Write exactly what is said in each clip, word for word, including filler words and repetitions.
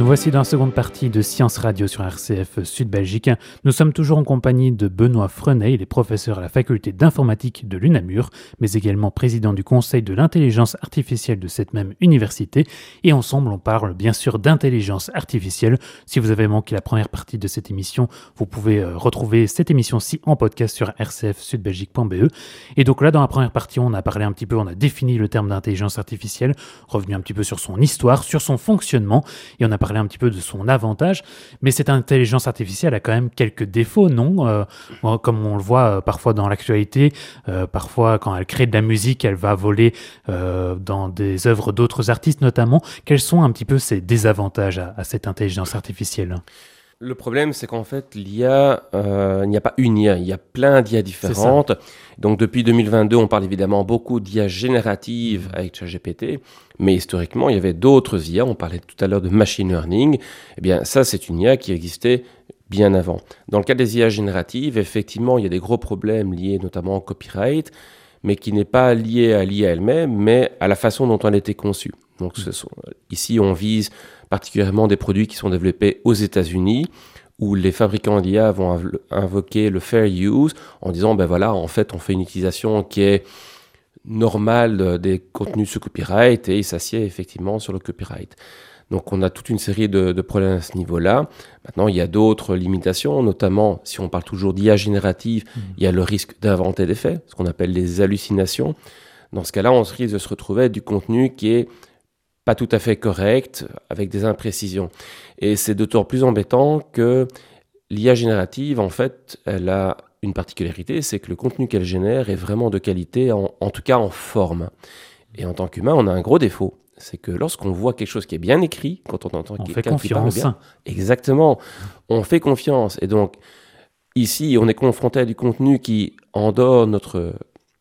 Nous voici dans la seconde partie de Science Radio sur R C F Sud-Belgique. Nous sommes toujours en compagnie de Benoît Frenet, il est professeur à la faculté d'informatique de l'U N A M U R, mais également président du conseil de l'intelligence artificielle de cette même université. Et ensemble, on parle bien sûr d'intelligence artificielle. Si vous avez manqué la première partie de cette émission, vous pouvez retrouver cette émission-ci en podcast sur r c f sud belgique point b e. Et donc là, dans la première partie, on a parlé un petit peu, on a défini le terme d'intelligence artificielle, revenu un petit peu sur son histoire, sur son fonctionnement, et on a parlé un petit peu de son avantage, mais cette intelligence artificielle a quand même quelques défauts, non euh, Comme on le voit euh, parfois dans l'actualité, euh, parfois quand elle crée de la musique, elle va voler euh, dans des œuvres d'autres artistes notamment. Quels sont un petit peu ces désavantages à, à cette intelligence artificielle ? Le problème, c'est qu'en fait, l'I A, euh, il n'y a pas une I A, il y a plein d'I A différentes. Donc, depuis deux mille vingt-deux, on parle évidemment beaucoup d'I A générative avec ChatGPT, mais historiquement, il y avait d'autres I A. On parlait tout à l'heure de machine learning. Eh bien, ça, c'est une I A qui existait bien avant. Dans le cas des I A génératives, effectivement, il y a des gros problèmes liés notamment au copyright, mais qui n'est pas lié à l'I A elle-même, mais à la façon dont elle a été conçue. Donc, ce sont, ici, on vise particulièrement des produits qui sont développés aux États-Unis, où les fabricants d'I A vont inv- invoquer le fair use en disant, ben voilà, en fait, on fait une utilisation qui est normale des contenus sous copyright et ils s'assiedent effectivement sur le copyright. Donc, on a toute une série de, de problèmes à ce niveau-là. Maintenant, il y a d'autres limitations, notamment, si on parle toujours d'I A générative, mmh. il y a le risque d'inventer des faits, ce qu'on appelle les hallucinations. Dans ce cas-là, on se risque de se retrouver avec du contenu qui est pas tout à fait correct, avec des imprécisions. Et c'est d'autant plus embêtant que l'I A générative, en fait, elle a une particularité, c'est que le contenu qu'elle génère est vraiment de qualité, en, en tout cas en forme. Et en tant qu'humain, on a un gros défaut. C'est que lorsqu'on voit quelque chose qui est bien écrit, quand on entend on quelqu'un fait qui parle bien, exactement, on fait confiance. Et donc, ici, on est confronté à du contenu qui, en dehors de notre,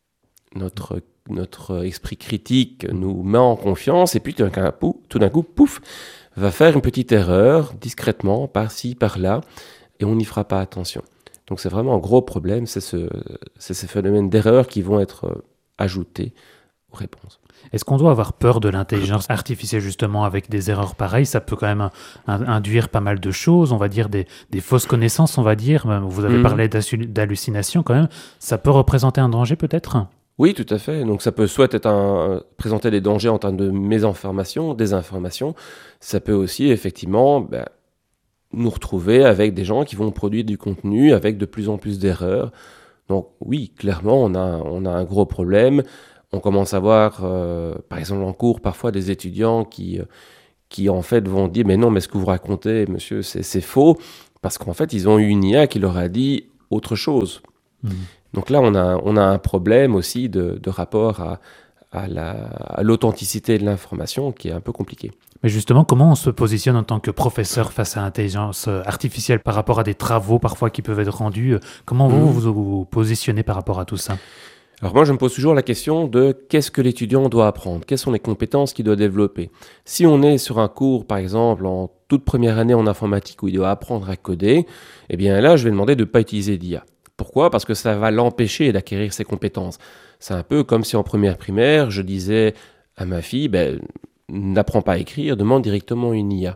notre notre esprit critique nous met en confiance, et puis tout d'un coup, tout d'un coup, pouf, va faire une petite erreur, discrètement, par-ci, par-là, et on n'y fera pas attention. Donc c'est vraiment un gros problème, c'est, ce, c'est ces phénomènes d'erreur qui vont être ajoutés aux réponses. Est-ce qu'on doit avoir peur de l'intelligence artificielle justement avec des erreurs pareilles ? Ça peut quand même induire pas mal de choses, on va dire des, des fausses connaissances, on va dire. Vous avez mmh. parlé d'hallucinations quand même. Ça peut représenter un danger peut-être ? Oui, tout à fait. Donc, ça peut soit être un, présenter des dangers en termes de mésinformation, désinformation. Ça peut aussi, effectivement, ben, nous retrouver avec des gens qui vont produire du contenu avec de plus en plus d'erreurs. Donc, oui, clairement, on a, on a un gros problème. On commence à voir, euh, par exemple, en cours, parfois des étudiants qui, qui, en fait, vont dire « Mais non, mais ce que vous racontez, monsieur, c'est, c'est faux. » Parce qu'en fait, ils ont eu une I A qui leur a dit autre chose. Mmh. Donc là, on a, on a un problème aussi de, de rapport à, à, la, à l'authenticité de l'information qui est un peu compliqué. Mais justement, comment on se positionne en tant que professeur face à l'intelligence artificielle par rapport à des travaux parfois qui peuvent être rendus ? Comment mmh. vous, vous vous positionnez par rapport à tout ça ? Alors moi, je me pose toujours la question de qu'est-ce que l'étudiant doit apprendre ? Quelles sont les compétences qu'il doit développer ? Si on est sur un cours, par exemple, en toute première année en informatique où il doit apprendre à coder, eh bien là, je vais demander de ne pas utiliser d'I A. Pourquoi ? Parce que ça va l'empêcher d'acquérir ses compétences. C'est un peu comme si en première primaire, je disais à ma fille, ben, n'apprends pas à écrire, demande directement une I A.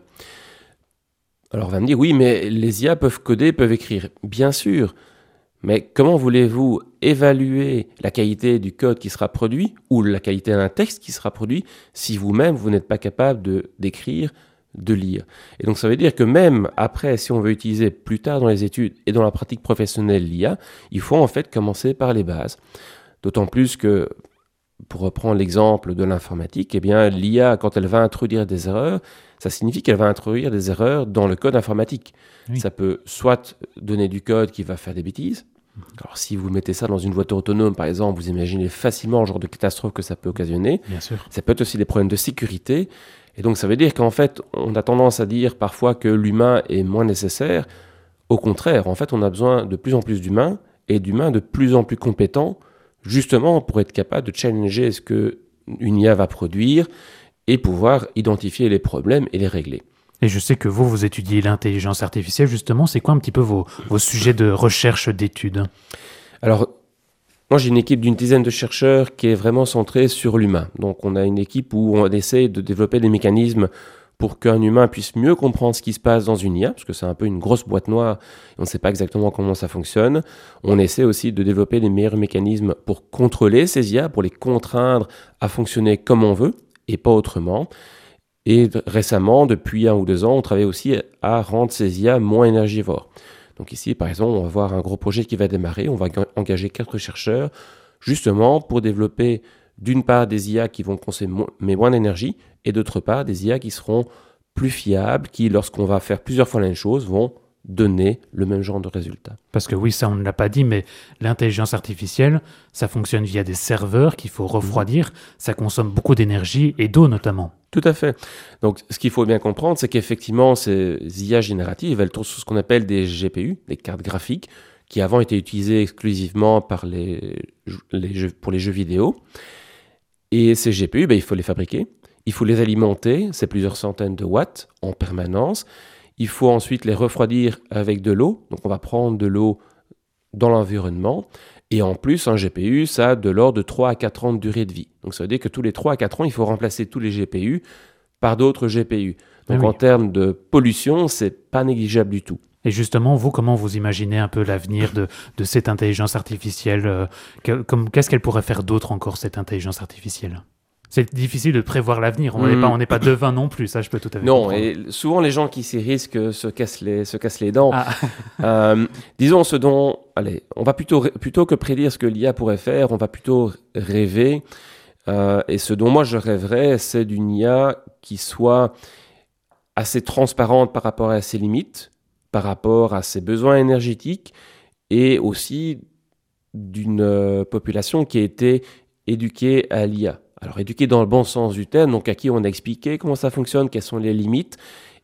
Alors on va me dire, oui, mais les I A peuvent coder, peuvent écrire. Bien sûr, mais comment voulez-vous évaluer la qualité du code qui sera produit ou la qualité d'un texte qui sera produit si vous-même, vous n'êtes pas capable de, d'écrire, de lire. Et donc ça veut dire que même après, si on veut utiliser plus tard dans les études et dans la pratique professionnelle l'I A, il faut en fait commencer par les bases. D'autant plus que, pour reprendre l'exemple de l'informatique, eh bien l'I A, quand elle va introduire des erreurs, ça signifie qu'elle va introduire des erreurs dans le code informatique. Oui. Ça peut soit donner du code qui va faire des bêtises. Alors si vous mettez ça dans une voiture autonome, par exemple, vous imaginez facilement le genre de catastrophe que ça peut occasionner. Bien sûr. Ça peut être aussi des problèmes de sécurité. Et donc, ça veut dire qu'en fait, on a tendance à dire parfois que l'humain est moins nécessaire. Au contraire, en fait, on a besoin de plus en plus d'humains et d'humains de plus en plus compétents, justement pour être capable de challenger ce qu'une I A va produire et pouvoir identifier les problèmes et les régler. Et je sais que vous, vous étudiez l'intelligence artificielle, justement. C'est quoi un petit peu vos, vos sujets de recherche, d'études ? Alors, moi, j'ai une équipe d'une dizaine de chercheurs qui est vraiment centrée sur l'humain. Donc, on a une équipe où on essaie de développer des mécanismes pour qu'un humain puisse mieux comprendre ce qui se passe dans une I A, parce que c'est un peu une grosse boîte noire, et on ne sait pas exactement comment ça fonctionne. On essaie aussi de développer les meilleurs mécanismes pour contrôler ces I A, pour les contraindre à fonctionner comme on veut, et pas autrement. Et récemment, depuis un ou deux ans, on travaille aussi à rendre ces I A moins énergivores. Donc ici, par exemple, on va voir un gros projet qui va démarrer, on va engager quatre chercheurs, justement pour développer d'une part des I A qui vont consommer moins d'énergie, et d'autre part des I A qui seront plus fiables, qui, lorsqu'on va faire plusieurs fois la même chose, vont donner le même genre de résultat. Parce que oui, ça on ne l'a pas dit, mais l'intelligence artificielle, ça fonctionne via des serveurs qu'il faut refroidir, mmh. ça consomme beaucoup d'énergie et d'eau notamment. Tout à fait. Donc ce qu'il faut bien comprendre, c'est qu'effectivement ces I A génératives, elles tournent sur ce qu'on appelle des G P U, des cartes graphiques, qui avant étaient utilisées exclusivement par les, les jeux, pour les jeux vidéo. Et ces G P U, ben, il faut les fabriquer, il faut les alimenter, c'est plusieurs centaines de watts en permanence. Il faut ensuite les refroidir avec de l'eau. Donc on va prendre de l'eau dans l'environnement. Et en plus, un G P U, ça a de l'ordre de trois à quatre ans de durée de vie. Donc ça veut dire que tous les trois à quatre ans, il faut remplacer tous les G P U par d'autres G P U. Donc ah oui. en termes de pollution, c'est pas négligeable du tout. Et justement, vous, comment vous imaginez un peu l'avenir de, de cette intelligence artificielle euh, que, comme, Qu'est-ce qu'elle pourrait faire d'autre encore, cette intelligence artificielle ? C'est difficile de prévoir l'avenir. On n'est mmh. pas, on n'est pas devin non plus, ça je peux tout à fait non, comprendre. Et souvent les gens qui s'y risquent se cassent les, se cassent les dents. Ah. euh, disons ce dont, allez, on va plutôt, plutôt que prédire ce que l'I A pourrait faire, on va plutôt rêver. Euh, et ce dont moi je rêverais, c'est d'une I A qui soit assez transparente par rapport à ses limites, par rapport à ses besoins énergétiques, et aussi d'une euh, population qui a été éduquée à l'I A. Alors, éduqué dans le bon sens du terme, donc à qui on a expliqué comment ça fonctionne, quelles sont les limites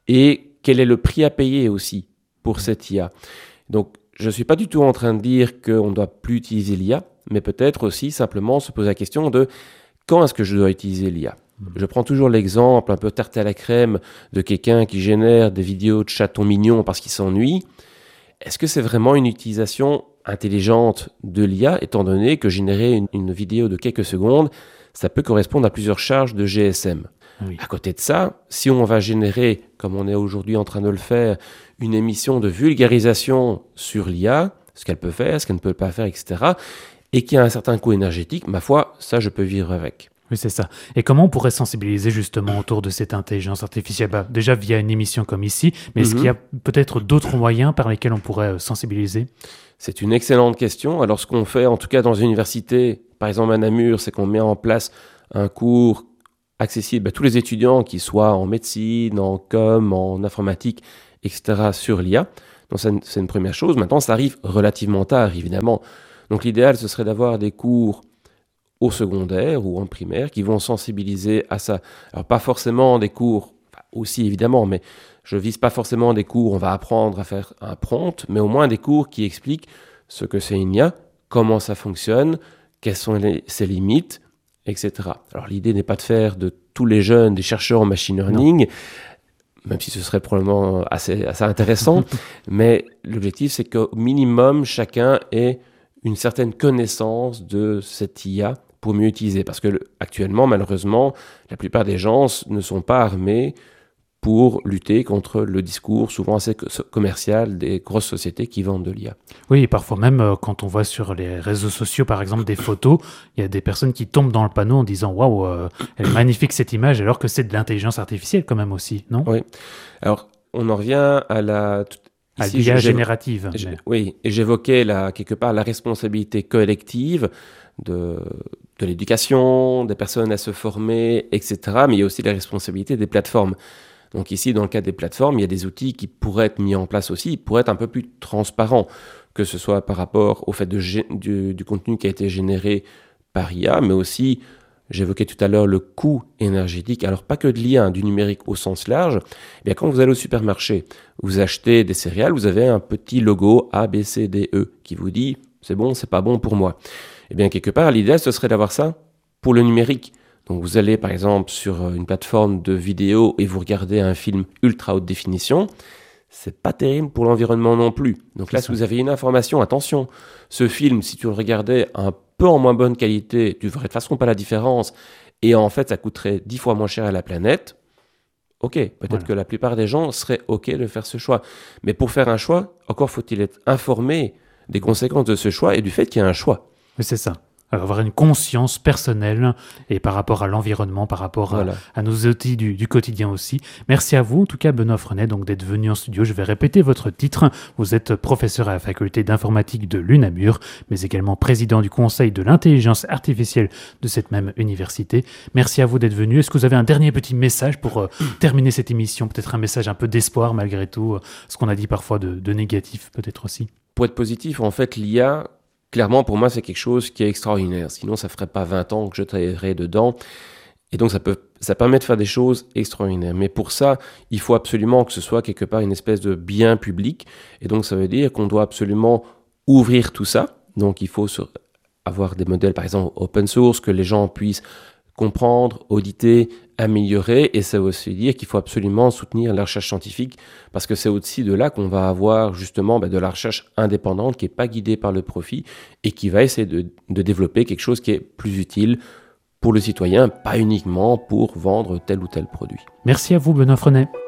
et quel est le prix à payer aussi pour cette I A. Donc, je ne suis pas du tout en train de dire qu'on ne doit plus utiliser l'I A, mais peut-être aussi simplement se poser la question de quand est-ce que je dois utiliser l'I A ? Je prends toujours l'exemple un peu tarte à la crème de quelqu'un qui génère des vidéos de chatons mignons parce qu'il s'ennuie. Est-ce que c'est vraiment une utilisation intelligente de l'I A, étant donné que générer une, une vidéo de quelques secondes, ça peut correspondre à plusieurs charges de G S M. Oui. À côté de ça, si on va générer, comme on est aujourd'hui en train de le faire, une émission de vulgarisation sur l'I A, ce qu'elle peut faire, ce qu'elle ne peut pas faire, et cetera, et qui a un certain coût énergétique, ma foi, ça, je peux vivre avec. Oui, c'est ça. Et comment on pourrait sensibiliser justement autour de cette intelligence artificielle ? Bah, déjà via une émission comme ici, mais mm-hmm. est-ce qu'il y a peut-être d'autres moyens par lesquels on pourrait sensibiliser ? C'est une excellente question. Alors, ce qu'on fait, en tout cas dans une université, par exemple à Namur, c'est qu'on met en place un cours accessible à tous les étudiants, qu'ils soient en médecine, en com, en informatique, et cetera, sur l'I A. Donc, c'est une, c'est une première chose. Maintenant, ça arrive relativement tard, évidemment. Donc, l'idéal, ce serait d'avoir des cours au secondaire ou en primaire qui vont sensibiliser à ça. Alors, pas forcément des cours, enfin, aussi évidemment, mais je vise pas forcément des cours où on va apprendre à faire un prompt, mais au moins des cours qui expliquent ce que c'est une I A, comment ça fonctionne, quelles sont les, ses limites, et cetera. Alors, l'idée n'est pas de faire de tous les jeunes des chercheurs en machine learning, non. Même si ce serait probablement assez, assez intéressant, mais l'objectif, c'est qu'au minimum, chacun ait une certaine connaissance de cette I A pour mieux utiliser. Parce que actuellement, malheureusement, la plupart des gens ne sont pas armés pour lutter contre le discours souvent assez commercial des grosses sociétés qui vendent de l'I A. Oui, et parfois même euh, quand on voit sur les réseaux sociaux, par exemple, des photos, il y a des personnes qui tombent dans le panneau en disant « Waouh, euh, elle est magnifique cette image », alors que c'est de l'intelligence artificielle quand même aussi, non ? Oui. Alors, on en revient à la... À l'I A générative. Mais... Oui, et j'évoquais là, quelque part la responsabilité collective de, de l'éducation, des personnes à se former, et cetera. Mais il y a aussi la responsabilité des plateformes. Donc ici, dans le cas des plateformes, il y a des outils qui pourraient être mis en place aussi, pourraient être un peu plus transparents, que ce soit par rapport au fait de gé- du, du contenu qui a été généré par I A, mais aussi, j'évoquais tout à l'heure le coût énergétique, alors pas que de l'I A, hein, du numérique au sens large. Eh bien, quand vous allez au supermarché, vous achetez des céréales, vous avez un petit logo A, B, C, D, E qui vous dit « c'est bon, c'est pas bon pour moi ». Eh bien, quelque part, l'idéal, ce serait d'avoir ça pour le numérique. Donc vous allez par exemple sur une plateforme de vidéo et vous regardez un film ultra haute définition, c'est pas terrible pour l'environnement non plus. Donc là, si vous avez une information, attention, ce film, si tu le regardais un peu en moins bonne qualité, tu ne verrais de toute façon pas la différence, et en fait ça coûterait dix fois moins cher à la planète, OK. Peut-être Voilà. que la plupart des gens seraient OK de faire ce choix. Mais pour faire un choix, encore faut-il être informé des conséquences de ce choix et du fait qu'il y a un choix. Oui, c'est ça. Avoir une conscience personnelle et par rapport à l'environnement, par rapport à, Voilà. à nos outils du, du quotidien aussi. Merci à vous, en tout cas, Benoît Frenet, donc d'être venu en studio. Je vais répéter votre titre. Vous êtes professeur à la faculté d'informatique de l'U N A M U R, mais également président du conseil de l'intelligence artificielle de cette même université. Merci à vous d'être venu. Est-ce que vous avez un dernier petit message pour euh, terminer cette émission? Peut-être un message un peu d'espoir malgré tout, euh, ce qu'on a dit parfois de, de négatif peut-être aussi. Pour être positif, en fait, l'I A, clairement, pour moi, c'est quelque chose qui est extraordinaire. Sinon, ça ne ferait pas vingt ans que je travaillerais dedans. Et donc, ça, peut, ça permet de faire des choses extraordinaires. Mais pour ça, il faut absolument que ce soit quelque part une espèce de bien public. Et donc, ça veut dire qu'on doit absolument ouvrir tout ça. Donc, il faut sur, avoir des modèles, par exemple, open source, que les gens puissent comprendre, auditer, améliorer. Et ça veut aussi dire qu'il faut absolument soutenir la recherche scientifique, parce que c'est aussi de là qu'on va avoir justement ben, de la recherche indépendante qui n'est pas guidée par le profit et qui va essayer de, de développer quelque chose qui est plus utile pour le citoyen, pas uniquement pour vendre tel ou tel produit. Merci à vous, Benoît Frenet.